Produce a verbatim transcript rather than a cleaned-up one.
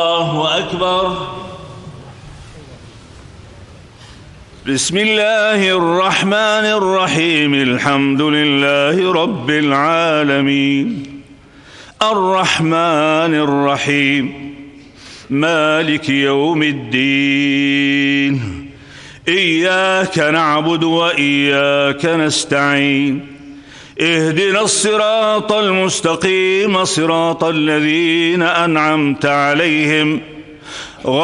الله أكبر. بسم الله الرحمن الرحيم. الحمد لله رب العالمين الرحمن الرحيم مالك يوم الدين إياك نعبد وإياك نستعين اهدنا الصراط المستقيم صراط الذين أنعمت عليهم